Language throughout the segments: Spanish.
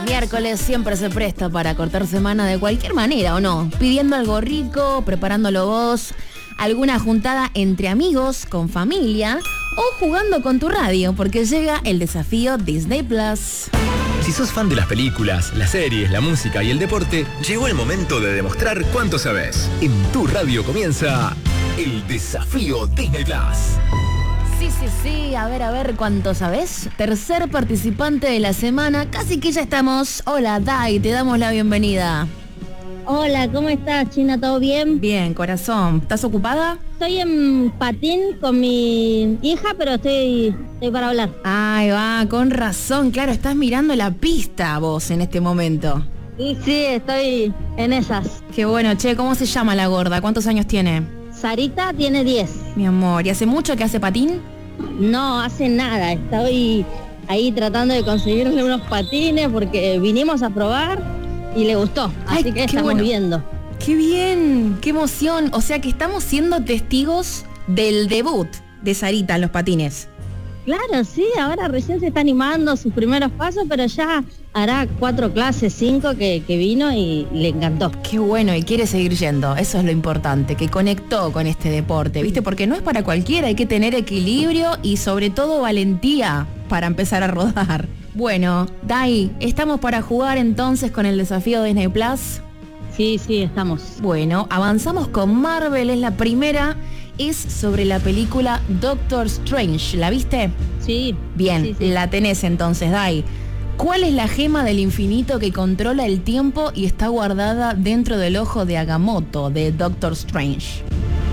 miércoles siempre se presta para cortar semana de cualquier manera, ¿o no? Pidiendo algo rico, preparándolo vos, alguna juntada entre amigos, con familia o jugando con tu radio, porque llega el desafío Disney Plus. Si sos fan de las películas, las series, la música y el deporte, llegó el momento de demostrar cuánto sabés. En tu radio comienza el desafío Disney Plus. Sí, a ver, ¿cuánto sabés? Tercer participante de la semana, casi que ya estamos. Hola, Dai, te damos la bienvenida. Hola, ¿cómo estás, China? ¿Todo bien? Bien, corazón. ¿Estás ocupada? Estoy en patín con mi hija, pero estoy para hablar. Ahí va, con razón. Claro, estás mirando la pista vos en este momento. Sí, estoy en esas. Qué bueno, che, ¿cómo se llama la gorda? ¿Cuántos años tiene? Sarita tiene 10. Mi amor, ¿y hace mucho que hace patín? No, hace nada. Estoy ahí tratando de conseguirle unos patines porque vinimos a probar y le gustó. Así que estamos viendo. ¡Qué bien! ¡Qué emoción! O sea que estamos siendo testigos del debut de Sarita en los patines. Claro, sí, ahora recién se está animando sus primeros pasos, pero ya hará 4 clases, 5 que vino y le encantó. Qué bueno, y quiere seguir yendo, eso es lo importante, que conectó con este deporte, ¿viste? Porque no es para cualquiera, hay que tener equilibrio y sobre todo valentía para empezar a rodar. Bueno, Dai, ¿estamos para jugar entonces con el desafío Disney Plus? Sí, estamos. Bueno, avanzamos con Marvel, es la primera. Es sobre la película Doctor Strange. ¿La viste? Sí. Bien, sí. La tenés entonces, Dai. ¿Cuál es la gema del infinito que controla el tiempo y está guardada dentro del ojo de Agamotto de Doctor Strange?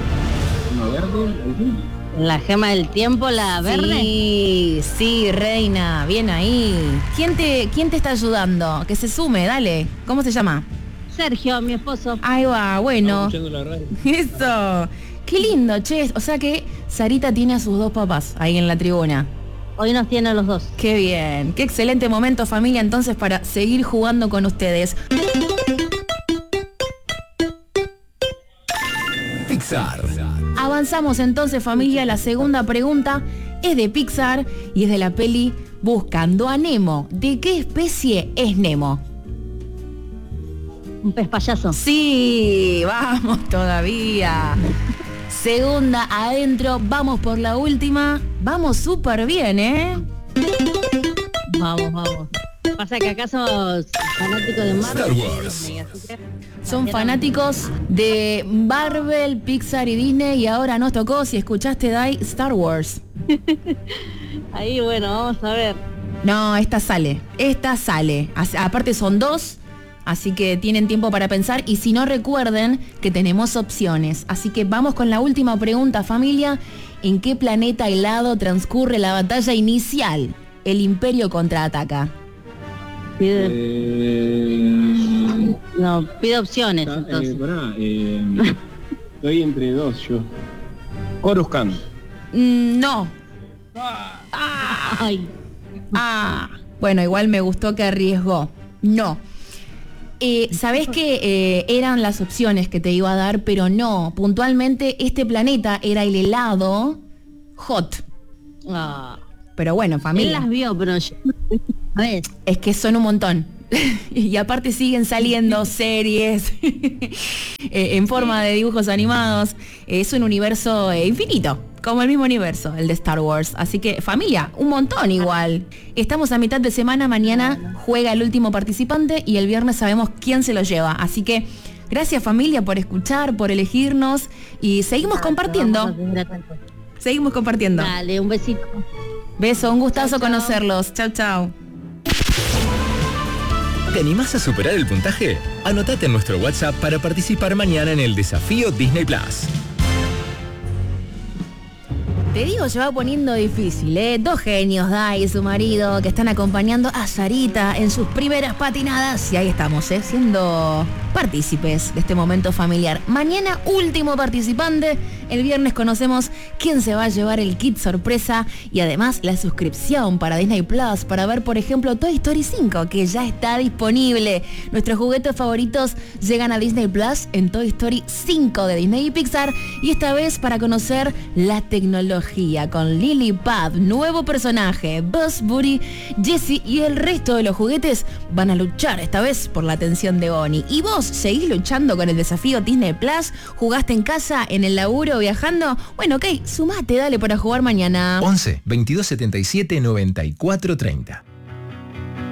¿La gema del tiempo, la verde? Sí, reina, bien ahí. ¿Quién te está ayudando? Que se sume, dale. ¿Cómo se llama? Sergio, mi esposo. Ahí va, bueno. Estamos escuchando la radio. Eso. Qué lindo, che. O sea que Sarita tiene a sus dos papás ahí en la tribuna. Hoy nos tiene a los dos. Qué bien. Qué excelente momento, familia, entonces, para seguir jugando con ustedes. Pixar. Avanzamos entonces, familia. La segunda pregunta es de Pixar y es de la peli Buscando a Nemo. ¿De qué especie es Nemo? Un pez payaso. Sí, vamos todavía. Segunda adentro, vamos por la última. Vamos súper bien, ¿eh? Vamos. Pasa que acá sos fanáticos de Marvel. Star Wars. Son fanáticos de Marvel, Pixar y Disney y ahora nos tocó, si escuchaste, Dai, Star Wars. Ahí, bueno, vamos a ver. No, esta sale. Aparte son 2. Así que tienen tiempo para pensar y si no, recuerden que tenemos opciones. Así que vamos con la última pregunta, familia. ¿En qué planeta helado transcurre la batalla inicial? El Imperio contraataca. No, pide opciones entonces. Estoy entre 2 yo. Coruscant. No. Ay. Bueno, igual me gustó que arriesgó. No. Sabés que eran las opciones que te iba a dar, pero no. Puntualmente, este planeta era el helado Hot. Pero bueno, familia. Él las vio, pero yo... A ver. Es que son un montón. Y aparte siguen saliendo series en forma de dibujos animados. Es un universo infinito, como el mismo universo, el de Star Wars. Así que, familia, un montón igual. Estamos a mitad de semana, mañana juega el último participante y el viernes sabemos quién se lo lleva. Así que, gracias, familia, por escuchar, por elegirnos y seguimos compartiendo. Seguimos compartiendo. Dale, un besito. Beso, un gustazo Chau. conocerlos. Chau. ¿Te animás a superar el puntaje? Anotate en nuestro WhatsApp para participar mañana en el desafío Disney Plus. Te digo, se va poniendo difícil, ¿eh? 2 genios, Dai y su marido, que están acompañando a Sarita en sus primeras patinadas. Y ahí estamos, siendo partícipes de este momento familiar. Mañana, último participante. El viernes conocemos quién se va a llevar el kit sorpresa y además la suscripción para Disney Plus para ver, por ejemplo, Toy Story 5, que ya está disponible. Nuestros juguetes favoritos llegan a Disney Plus en Toy Story 5 de Disney y Pixar, y esta vez para conocer la tecnología con Lily Pad, nuevo personaje, Buzz, Woody, Jessie y el resto de los juguetes van a luchar esta vez por la atención de Bonnie. ¿Y vos seguís luchando con el desafío Disney Plus? ¿Jugaste en casa, en el laburo, viajando? Bueno, ok, sumate, dale para jugar mañana. 11 22 77 94 30.